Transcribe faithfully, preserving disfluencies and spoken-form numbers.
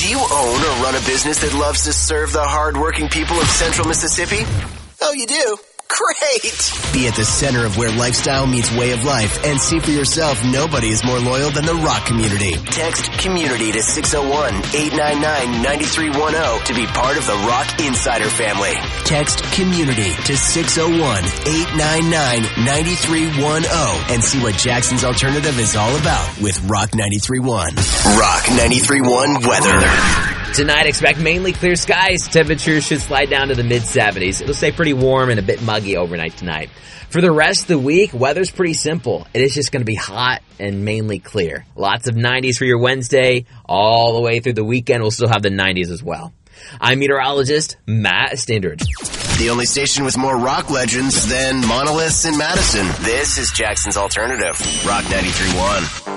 Do you own or run a business that loves to serve the hard-working people of Central Mississippi? Oh, you do? Great! Be at the center of where lifestyle meets way of life and see for yourself nobody is more loyal than the Rock community. Text COMMUNITY to six oh one, eight nine nine, nine three one oh to be part of the Rock Insider family. Text COMMUNITY to six oh one, eight nine nine, nine three one oh and see what Jackson's Alternative is all about with Rock ninety-three point one. Rock ninety-three point one weather. Tonight, expect mainly clear skies. Temperatures should slide down to the mid seventies. It'll stay pretty warm and a bit muggy overnight tonight. For the rest of the week, weather's pretty simple. It is just going to be hot and mainly clear. Lots of nineties for your Wednesday. All the way through the weekend, we'll still have the nineties as well. I'm meteorologist Matt Stindridge. The only station with more rock legends than monoliths in Madison. This is Jackson's Alternative. Rock ninety-three point one.